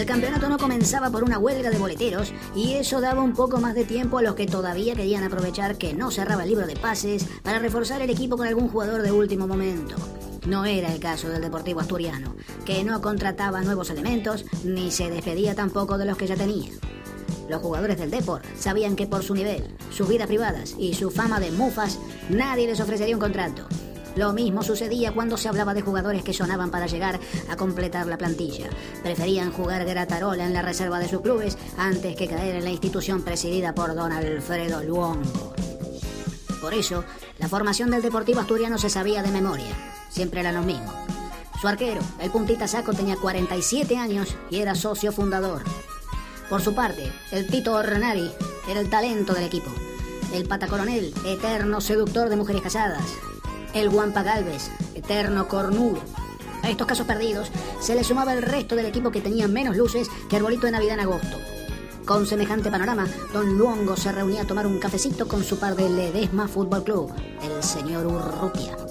campeonato no comenzaba por una huelga de boleteros y eso daba un poco más de tiempo a los que todavía querían aprovechar que no cerraba el libro de pases para reforzar el equipo con algún jugador de último momento. No era el caso del Deportivo Asturiano, que no contrataba nuevos elementos ni se despedía tampoco de los que ya tenía. Los jugadores del Depor sabían que por su nivel, sus vidas privadas y su fama de mufas, nadie les ofrecería un contrato. Lo mismo sucedía cuando se hablaba de jugadores que sonaban para llegar a completar la plantilla. Preferían jugar gratarola en la reserva de sus clubes antes que caer en la institución presidida por don Alfredo Luongo. Por eso, la formación del Deportivo Asturiano se sabía de memoria. Siempre eran los mismos. Su arquero, el puntita Saco, tenía 47 años y era socio fundador. Por su parte, el Tito Ornari era el talento del equipo. El Pata Coronel, eterno seductor de mujeres casadas. El Guampa Galvez, eterno cornudo. A estos casos perdidos se le sumaba el resto del equipo que tenía menos luces que arbolito de Navidad en agosto. Con semejante panorama, don Luongo se reunía a tomar un cafecito con su par de Ledesma Fútbol Club, el señor Urrutia.